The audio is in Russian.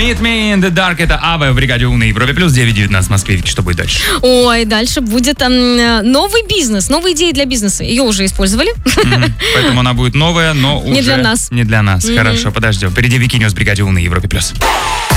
Meet Me in the Dark. Это Ава в бригаде У на Европе плюс 9:19 в Москве. Вики, что будет дальше? Ой, дальше будет новый бизнес, новые идеи для бизнеса. Ее уже использовали. Поэтому она будет новая, но уже не для нас. Не для нас. Хорошо, подождем. Впереди Вики Ньюс в бригаде У на Европе плюс.